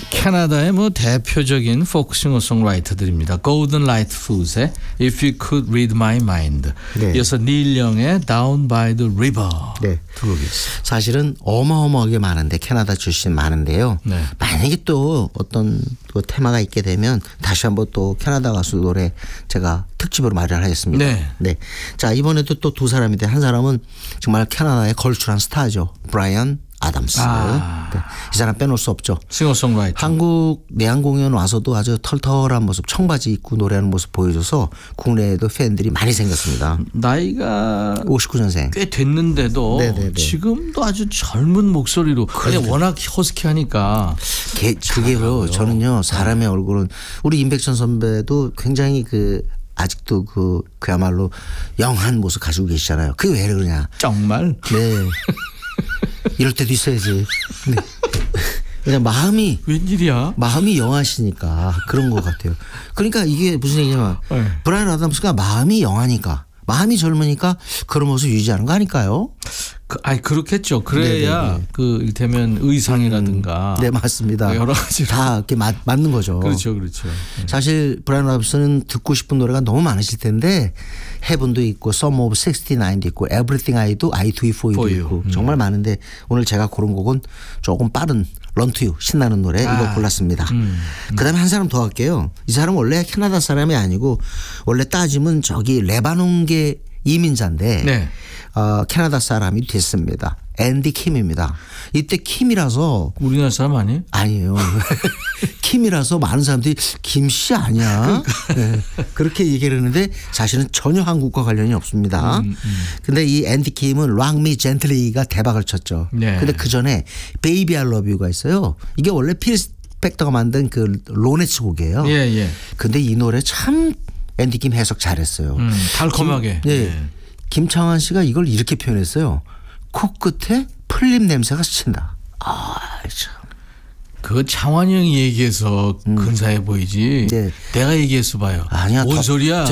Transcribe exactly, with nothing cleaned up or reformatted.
캐나다의 뭐 대표적인 포크 싱어송라이터들입니다. Golden Lightfoot의 If You Could Read My Mind. 네. 이어서 닐 영의 Down by the River. 네. 들어보겠습니다. 사실은 어마어마하게 많은데 캐나다 출신 많은데요. 네. 만약에 또 어떤 그 테마가 있게 되면 다시 한번 또 캐나다 가수 노래 제가 특집으로 마련하겠습니다. 네. 네. 자, 이번에도 또 두 사람인데 한 사람은 정말 캐나다의 걸출한 스타죠. 브라이언 아담스. 아. 네. 이 사람 빼놓을 수 없죠. 싱어송라이터. 한국 내한 공연 와서도 아주 털털한 모습, 청바지 입고 노래하는 모습 보여줘서 국내에도 팬들이 많이 생겼습니다. 나이가 오십구 년생. 꽤 됐는데도 네네네. 지금도 아주 젊은 목소리로 그냥 워낙 허스키하니까 게, 그게요. 저는요 사람의 얼굴은 우리 임백천 선배도 굉장히 그 아직도 그 그야말로 영한 모습 가지고 계시잖아요. 그게 왜 그러냐? 정말 네. 이럴 때도 있어야지. 네. 그냥 마음이 웬일이야? 마음이 영하시니까 그런 것 같아요. 그러니까 이게 무슨 얘기냐면 네. 브라이언 아담스가 마음이 영하니까 마음이 젊으니까 그런 모습 유지하는 거 아닐까요? 그, 아니 그렇겠죠. 그래야 네네네. 그 이를테면 의상이라든가 음, 네 맞습니다. 여러 가지로 다 이렇게 맞, 맞는 거죠. 그렇죠, 그렇죠. 사실 브라이언 아담스는 듣고 싶은 노래가 너무 많으실 텐데 헤븐도 있고 Sum of 육십구도 있고 Everything I Do I Do It For You도 For You. 있고 음. 정말 많은데 오늘 제가 고른 곡은 조금 빠른 Run To You 신나는 노래 아. 이거 골랐습니다. 음. 그다음에 한 사람 더 할게요. 이 사람은 원래 캐나다 사람이 아니고 원래 따지면 저기 레바논계 이민자인데 네. 어, 캐나다 사람이 됐습니다. 앤디 킴입니다. 이때 킴이라서 우리나라 사람 아니에요? 아니에요. 킴이라서 많은 사람들이 김씨 아니야. 네. 그렇게 얘기를 했는데 사실은 전혀 한국과 관련이 없습니다. 음, 음. 근데 이 앤디 킴은 Rock Me Gently가 대박을 쳤죠. 네. 근데 그 전에 Baby I Love You가 있어요. 이게 원래 필 스펙터가 만든 그 로네츠 곡이에요. 예, 예. 근데 이 노래 참 앤디 킴 해석 잘했어요. 음, 달콤하게. 김, 네. 네. 김창완 씨가 이걸 이렇게 표현했어요. 코끝에 풀립 냄새가 스친다. 아, 참. 그거 창환이 형이 얘기해서 근사해 보이지. 네. 내가 얘기해서 봐요. 아니야. 뭔 더, 소리야?